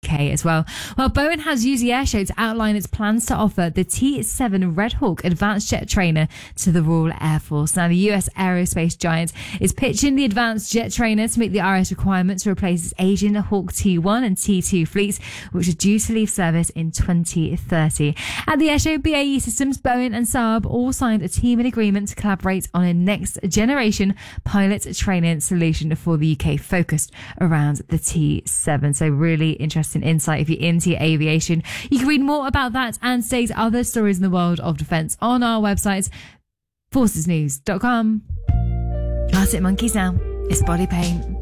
UK as well. Well, Boeing has used the air show to outline its plans to offer the T-7 Red Hawk advanced jet trainer to the Royal Air Force. Now, the US aerospace giant is pitching the advanced jet trainer to meet the RS requirement to replace its aging Hawk T1 and T2 fleets, which are due to leave service in 2030. At the airshow, BAE Systems, Boeing and Saab all signed a teaming agreement to collaborate on a next generation pilot training solution for the UK focused around the T7. So really interesting insight if you're into aviation. You can read more about that and today's other stories in the world of defence on our website, forcesnews.com. Arctic Monkeys now. It's Body Paint.